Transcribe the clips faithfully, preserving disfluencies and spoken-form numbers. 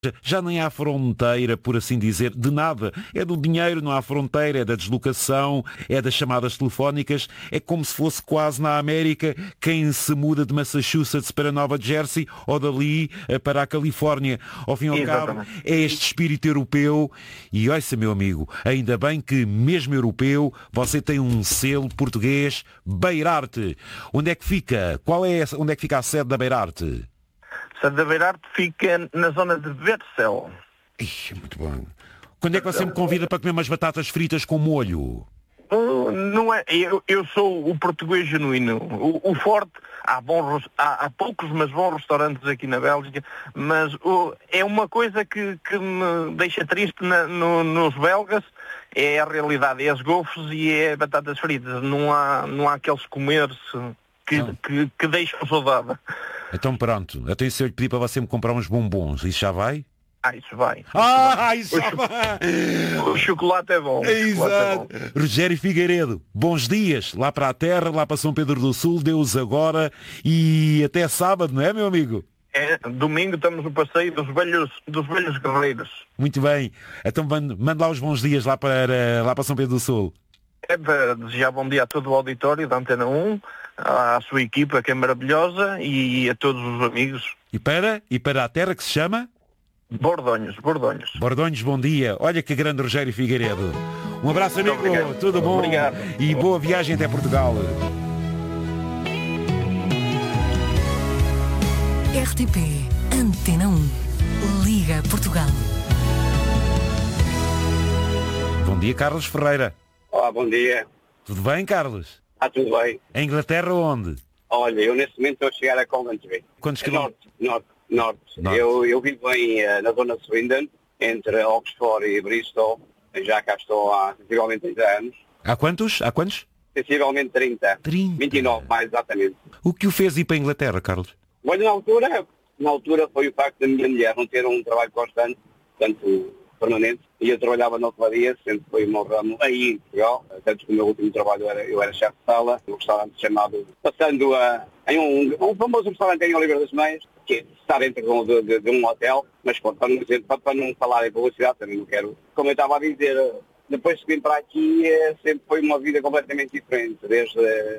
Já nem há fronteira, por assim dizer, de nada. É do dinheiro, não há fronteira, é da deslocação, é das chamadas telefónicas. É como se fosse quase na América quem se muda de Massachusetts para Nova Jersey ou dali para a Califórnia. Ao fim e ao cabo, é este espírito europeu. E ouça, meu amigo, ainda bem que, mesmo europeu, você tem um selo português, Beirarte. Onde é que fica? Qual é essa? Onde é que fica a sede da Beirarte? A da Beirarte fica na zona de Vercel. Ixi, muito bom. Quando é que você me convida para comer umas batatas fritas com molho? Uh, não é, eu, eu sou o português genuíno. O, o forte, há, bons, há, há poucos, mas bons restaurantes aqui na Bélgica, mas uh, é uma coisa que, que me deixa triste na, no, nos belgas, é a realidade, é as golfes e é batatas fritas. Não há, não há aqueles comer-se que, que, que deixam saudade. Então pronto, até se eu lhe pedir para você me comprar uns bombons, isso já vai? Ah, isso vai. Ah, isso já vai! O chocolate é bom. É exato. É bom. Rogério Figueiredo, bons dias, lá para a terra, lá para São Pedro do Sul, Deus agora e até sábado, não é, meu amigo? É, domingo estamos no passeio dos velhos, dos velhos guerreiros. Muito bem, então manda lá os bons dias lá para, lá para São Pedro do Sul. É para desejar bom dia a todo o auditório da Antena um, à sua equipa que é maravilhosa e a todos os amigos. E para? E para a terra que se chama? Bordonhos, Bordonhos. Bordonhos, bom dia. Olha que grande Rogério Figueiredo. Um abraço, amigo. Obrigado. Tudo bom? Obrigado. E boa viagem até Portugal. R T P Antena um. Liga Portugal. Bom dia, Carlos Ferreira. Olá, bom dia. Tudo bem, Carlos? Está tudo bem. Em Inglaterra onde? Olha, eu neste momento estou a chegar a Coventry. Quantos é quilómetros? Norte, norte, norte. norte. Eu, eu vivo em, uh, na zona de Swindon, entre Oxford e Bristol. Já cá estou há sensivelmente trinta anos. Há quantos? Há quantos? Sensivelmente trinta. trinta. vinte e nove, mais exatamente. O que o fez ir para a Inglaterra, Carlos? Olha, na altura, na altura foi o facto da minha mulher não ter um trabalho constante, portanto, permanente, e eu trabalhava na hotelaria, sempre foi o meu ramo aí em Portugal, tanto que o meu último trabalho era, eu era chefe de sala, um restaurante chamado, passando a, em um, um famoso restaurante em Oliveira das Meias, que está dentro de um, de, de um hotel, mas pronto, para não, dizer, para, para não falar em publicidade, também não quero, como eu estava a dizer, depois de vir para aqui, sempre foi uma vida completamente diferente, desde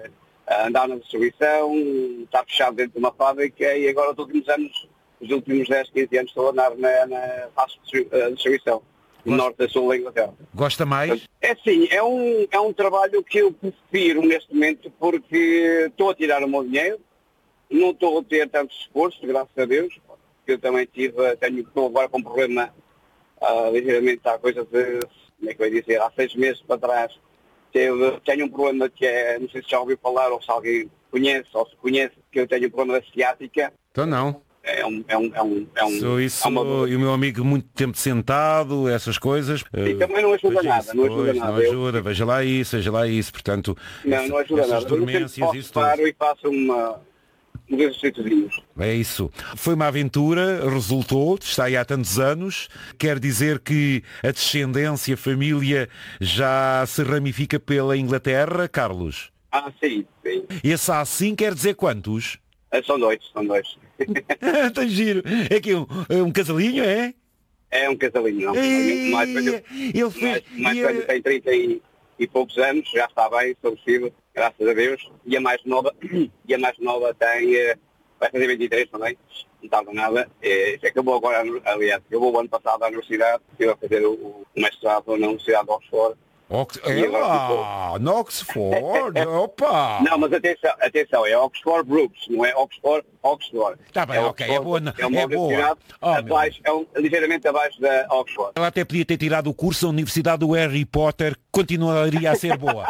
a andar na distribuição, estar fechado dentro de uma fábrica, e agora os últimos anos, os últimos dez, quinze anos estou a andar na, na fase de distribuição, do norte a sul da Inglaterra. Gosta mais? É sim, é um, é um trabalho que eu prefiro neste momento porque estou a tirar o meu dinheiro, não estou a ter tanto esforço, graças a Deus, porque eu também tive, tenho, estou agora com um problema uh, ligeiramente há coisa de, como é que eu ia dizer, há seis meses para trás, teve, tenho um problema que é, não sei se já ouviu falar ou se alguém conhece ou se conhece, que eu tenho um problema da ciática. Então não. É um, é um, é um, é um, Sou isso, é uma... e o meu amigo muito tempo sentado, essas coisas. E também não ajuda nada, isso, não ajuda pois, nada. Não ajuda, eu... veja lá isso, veja lá isso, portanto, não, essa, não ajuda essas nada. dormências, isso tudo. Paro e faço uma, um exercíciozinhos. É isso. Foi uma aventura, resultou, está aí há tantos anos, quer dizer que a descendência, a família já se ramifica pela Inglaterra, Carlos? Ah, sim, sim. Esse assim quer dizer quantos? É, são dois, são dois. Está giro. É que um, um casalinho, é? É um casalinho, não. Ei, mais velho, ele fez, mais, mais e, velho tem trinta e, e poucos anos, já está bem estabelecido, graças a Deus. E a mais nova, e a mais nova tem, vai fazer vinte e três também, não tarda nada. É, acabou agora, aliás, acabou o ano passado à universidade, estive a fazer o, o mestrado na Universidade de Oxford. Ox... Ah, no Oxford, opa! Não, mas atenção, atenção, é Oxford Brooks, não é Oxford, Oxford. Está bem, é ok, Oxford, é boa. É uma é universidade boa. Oh, abaixo, é um, ligeiramente abaixo da Oxford. Ela até podia ter tirado o curso da Universidade do Harry Potter, continuaria a ser boa.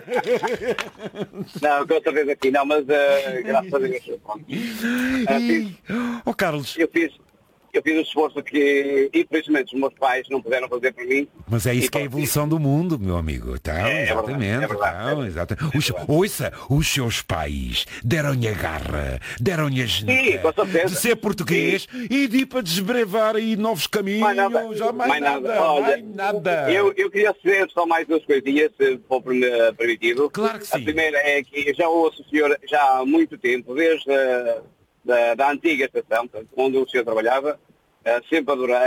Não, com certeza aqui não, mas uh, graças a Deus. E... Oh, Carlos. Eu fiz... Eu fiz um esforço que, infelizmente, os meus pais não puderam fazer por mim. Mas é isso que é a evolução do mundo, meu amigo. Então, é, exatamente. É verdade, é então, verdade, exatamente. é Os, ouça, os seus pais deram-lhe a garra, deram-lhe a geneta de ser português Sim. e de ir para desbrevar aí novos caminhos. Mais nada. Já mais, mais nada. nada. Olha, mais nada. Eu, eu queria dizer só mais duas coisinhas, se for permitido. Claro que sim. A primeira é que já ouço o senhor já há muito tempo, desde a da, da antiga estação, onde o senhor trabalhava, Uh, sempre adorei.